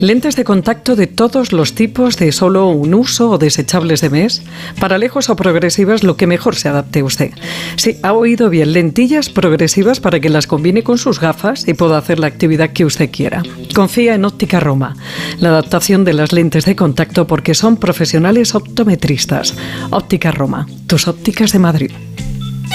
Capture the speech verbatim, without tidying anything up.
Lentes de contacto de todos los tipos, de solo un uso o desechables de mes, para lejos o progresivas, lo que mejor se adapte a usted. Sí, ha oído bien, lentillas progresivas para que las combine con sus gafas y pueda hacer la actividad que usted quiera. Confía en Óptica Roma, la adaptación de las lentes de contacto porque son profesionales optometristas. Óptica Roma, tus ópticas de Madrid.